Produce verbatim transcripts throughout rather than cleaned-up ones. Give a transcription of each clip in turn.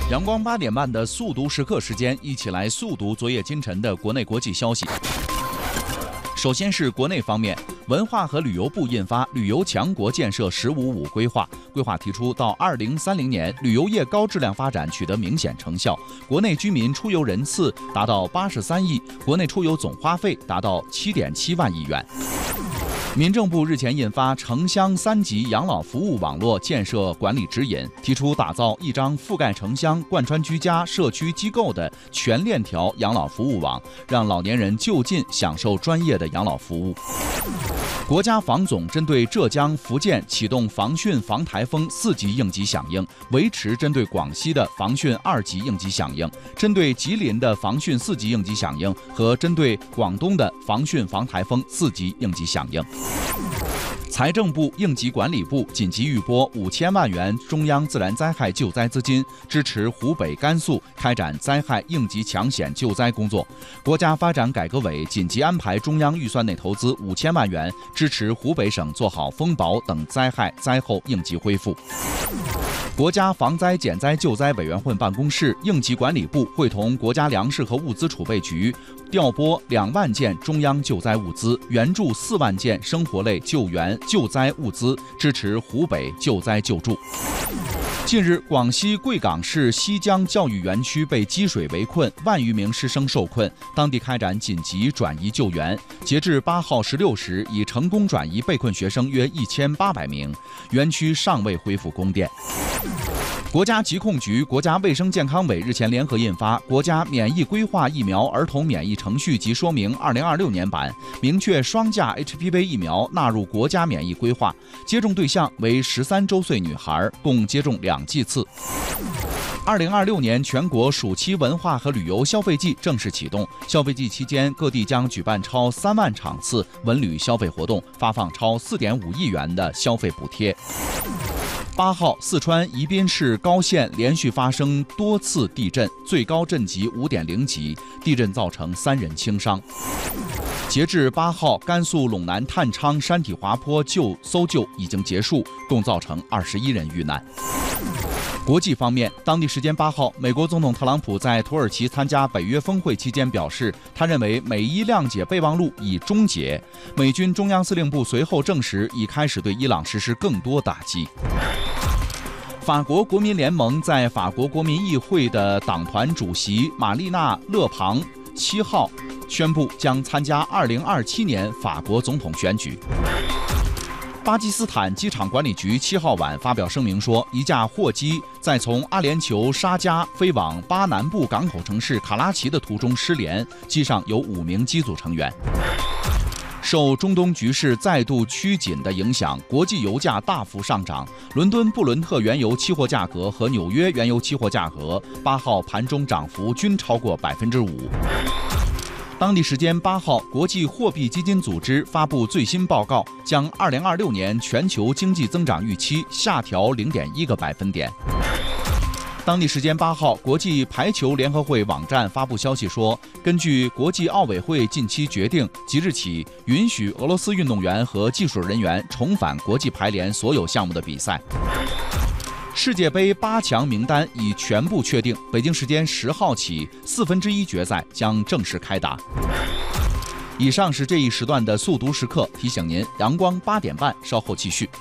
阳光八点半的速读时刻时间，一起来速读昨夜今晨的国内国际消息。首先是国内方面，文化和旅游部印发《旅游强国建设“十五五”规划》，规划提出，到二零三零年，旅游业高质量发展取得明显成效，国内居民出游人次达到八十三亿，国内出游总花费达到七点七万亿元。民政部日前印发《城乡三级养老服务网络建设管理指引》，提出打造一张覆盖城乡、贯穿居家、社区机构的全链条养老服务网，让老年人就近享受专业的养老服务。国家防总针对浙江、福建启动防汛防台风四级应急响应，维持针对广西的防汛二级应急响应，针对吉林的防汛四级应急响应和针对广东的防汛防台风四级应急响应。财政部、应急管理部紧急预拨五千万元中央自然灾害救灾资金，支持湖北、甘肃开展灾害应急抢险救灾工作。国家发展改革委紧急安排中央预算内投资五千万元，支持湖北省做好风雹等灾害灾后应急恢复。国家防灾减灾救灾委员会办公室、应急管理部会同国家粮食和物资储备局调拨两万件中央救灾物资，援助四万件生活类救援救灾物资，支持湖北救灾救助。近日，广西贵港市西江教育园区被积水围困，万余名师生受困，当地开展紧急转移救援。截至八号十六时，已成功转移被困学生约一千八百名，园区尚未恢复供电。国家疾控局、国家卫生健康委日前联合印发《国家免疫规划疫苗儿童免疫程序及说明（二零二六年版）》，明确双价 H P V 疫苗纳入国家免疫规划，接种对象为十三周岁女孩，共接种两剂次。二零二六年全国暑期文化和旅游消费季正式启动，消费季期间，各地将举办超三万场次文旅消费活动，发放超四点五亿元的消费补贴。八号，四川宜宾市高县连续发生多次地震，最高震级五点零级，地震造成三人轻伤。截至八号，甘肃陇南探昌山体滑坡救搜救已经结束，共造成二十一人遇难。国际方面，当地时间八号，美国总统特朗普在土耳其参加北约峰会期间表示，他认为美伊谅解备忘录已终结。美军中央司令部随后证实，已开始对伊朗实施更多打击。法国国民联盟在法国国民议会的党团主席玛丽娜·勒庞七号宣布将参加二零二七年法国总统选举。巴基斯坦机场管理局七号晚发表声明说，一架货机在从阿联酋沙加飞往巴南部港口城市卡拉奇的途中失联，机上有五名机组成员。受中东局势再度趋紧的影响，国际油价大幅上涨，伦敦布伦特原油期货价格和纽约原油期货价格八号盘中涨幅均超过百分之五。当地时间八号，国际货币基金组织发布最新报告，将二零二六年全球经济增长预期下调零点一个百分点。当地时间八号，国际排球联合会网站发布消息说，根据国际奥委会近期决定，即日起允许俄罗斯运动员和技术人员重返国际排联所有项目的比赛。世界杯八强名单已全部确定，北京时间十号起，四分之一决赛将正式开打。以上是这一时段的速读时刻，提醒您，阳光八点半稍后继续。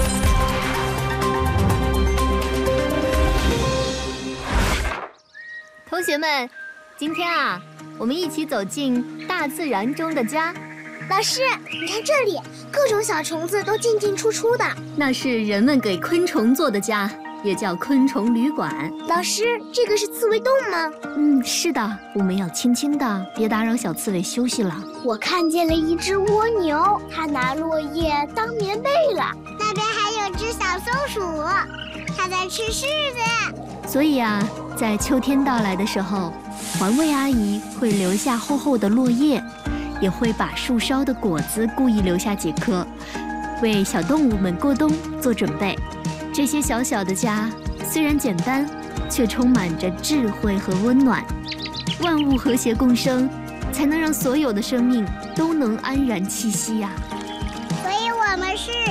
同学们，今天啊，我们一起走进大自然中的家。 老师，你看这里，各种小虫子都进进出出的。 那是人们给昆虫做的家，也叫昆虫旅馆。 老师，这个是刺猬洞吗？ 嗯，是的，我们要轻轻的，别打扰小刺猬休息了。 我看见了一只蜗牛，它拿落叶当棉被了。那边还有只小松鼠，它在吃柿子。 所以啊，在秋天到来的时候，环卫阿姨会留下厚厚的落叶，也会把树梢的果子故意留下几颗，为小动物们过冬做准备。这些小小的家虽然简单，却充满着智慧和温暖。万物和谐共生，才能让所有的生命都能安然栖息呀、啊。